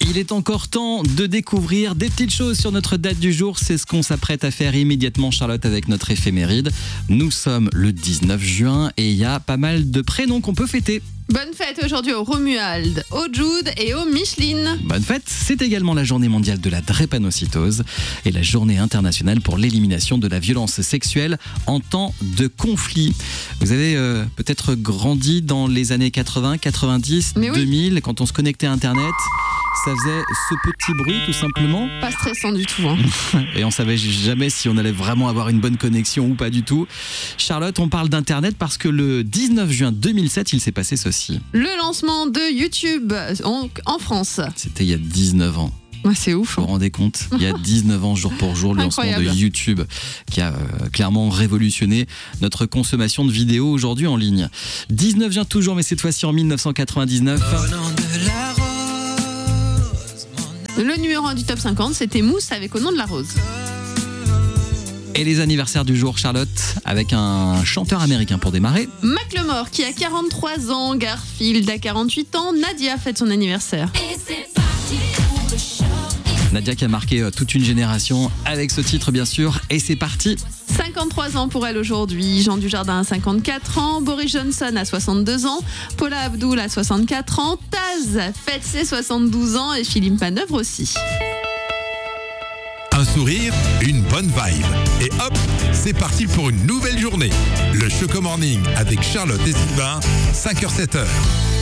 Il est encore temps de découvrir des petites choses sur notre date du jour. C'est ce qu'on s'apprête à faire immédiatement, Charlotte, avec notre éphéméride. Nous sommes le 19 juin et il y a pas mal de prénoms qu'on peut fêter. Bonne fête aujourd'hui au Romuald, au Jude et au Micheline. Bonne fête, c'est également la journée mondiale de la drépanocytose et la journée internationale pour l'élimination de la violence sexuelle en temps de conflit. Vous avez peut-être grandi dans les années 80, 90, Mais oui. 2000, quand on se connectait à Internet. Ça faisait ce petit bruit tout simplement Pas stressant du tout. Hein. et on savait jamais si on allait vraiment avoir une bonne connexion ou pas du tout. Charlotte, on parle d'Internet parce que le 19 juin 2007, il s'est passé ceci. Le lancement de YouTube en France. C'était il y a 19 ans. Ouais, c'est ouf. Vous vous rendez compte ? Il y a 19 ans, jour pour jour, le lancement de Incroyable. YouTube qui a clairement révolutionné notre consommation de vidéos aujourd'hui en ligne. 19 juin toujours, mais cette fois-ci en 1999. Le numéro 1 du top 50, c'était Mousse avec Au nom de la rose. Et les anniversaires du jour, Charlotte, avec un chanteur américain pour démarrer. Macklemore qui a 43 ans, Garfield a 48 ans, Nadia fête son anniversaire. Nadia qui a marqué toute une génération avec ce titre, bien sûr. Et c'est parti. 53 ans pour elle aujourd'hui, Jean Dujardin a 54 ans, Boris Johnson a 62 ans, Paula Abdul a 64 ans, Taz fête ses 72 ans et Philippe Manœuvre aussi. Un sourire, une bonne vibe. Et hop, c'est parti pour une nouvelle journée. Le Choco Morning avec Charlotte et Sylvain, 5h-7h.